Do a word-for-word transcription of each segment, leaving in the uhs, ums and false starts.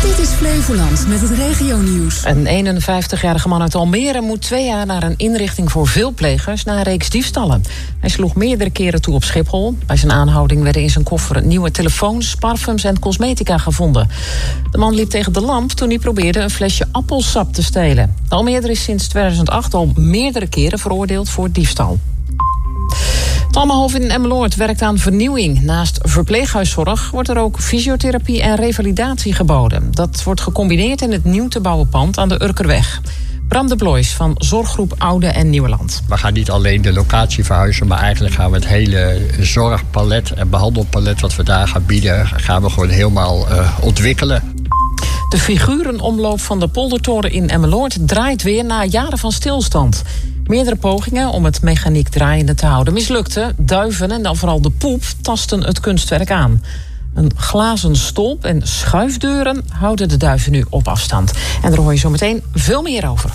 Dit is Flevoland met het regionieuws. Een eenenvijftigjarige man uit Almere moet twee jaar naar een inrichting voor veelplegers na een reeks diefstallen. Hij sloeg meerdere keren toe op Schiphol. Bij zijn aanhouding werden in zijn koffer nieuwe telefoons, parfums en cosmetica gevonden. De man liep tegen de lamp toen hij probeerde een flesje appelsap te stelen. De Almeerder is sinds tweeduizend acht al meerdere keren veroordeeld voor diefstal. Talmenhof in Emmeloord werkt aan vernieuwing. Naast verpleeghuiszorg wordt er ook fysiotherapie en revalidatie geboden. Dat wordt gecombineerd in het nieuw te bouwen pand aan de Urkerweg. Bram de Blois van Zorggroep Oude en Nieuweland. We gaan niet alleen de locatie verhuizen, maar eigenlijk gaan we het hele zorgpalet en behandelpalet wat we daar gaan bieden, gaan we gewoon helemaal uh, ontwikkelen. De figurenomloop van de Poldertoren in Emmeloord draait weer na jaren van stilstand. Meerdere pogingen om het mechaniek draaiende te houden mislukten. Duiven en dan vooral de poep tasten het kunstwerk aan. Een glazen stolp en schuifdeuren houden de duiven nu op afstand. En daar hoor je zo meteen veel meer over.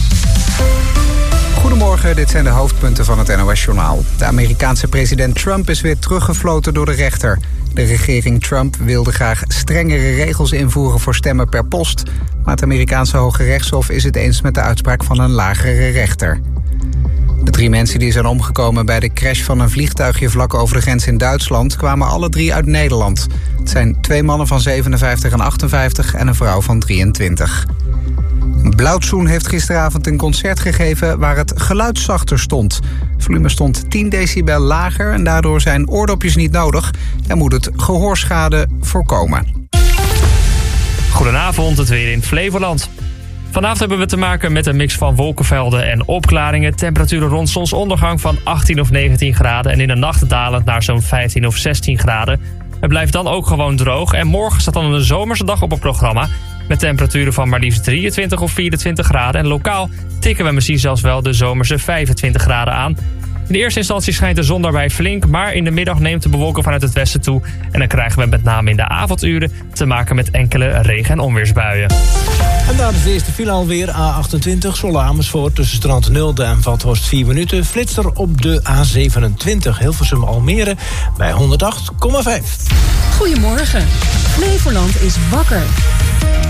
Goedemorgen, dit zijn de hoofdpunten van het N O S-journaal. De Amerikaanse president Trump is weer teruggefloten door de rechter. De regering Trump wilde graag strengere regels invoeren voor stemmen per post. Maar het Amerikaanse Hoge Rechtshof is het eens met de uitspraak van een lagere rechter. De drie mensen die zijn omgekomen bij de crash van een vliegtuigje vlak over de grens in Duitsland kwamen alle drie uit Nederland. Het zijn twee mannen van zevenenvijftig en achtenvijftig en een vrouw van drieëntwintig. Blauwtsoen heeft gisteravond een concert gegeven waar het geluid zachter stond. Het volume stond tien decibel lager en daardoor zijn oordopjes niet nodig en moet het gehoorschade voorkomen. Goedenavond, het weer in Flevoland. Vanavond hebben we te maken met een mix van wolkenvelden en opklaringen. Temperaturen rond zonsondergang van achttien of negentien graden... en in de nacht dalend naar zo'n vijftien of zestien graden. Het blijft dan ook gewoon droog. En morgen staat dan een zomerse dag op het programma... met temperaturen van maar liefst drieëntwintig of vierentwintig graden. En lokaal tikken we misschien zelfs wel de zomerse vijfentwintig graden aan. In de eerste instantie schijnt de zon daarbij flink... maar in de middag neemt de bewolking vanuit het westen toe... en dan krijgen we met name in de avonduren... te maken met enkele regen- en onweersbuien. En daar is de eerste file alweer, A achtentwintig, Zwolle Amersfoort... tussen Strand Nulde en Vathorst vier minuten. Flitser op de A zevenentwintig, Hilversum Almere... bij honderdacht komma vijf. Goedemorgen. Flevoland is wakker.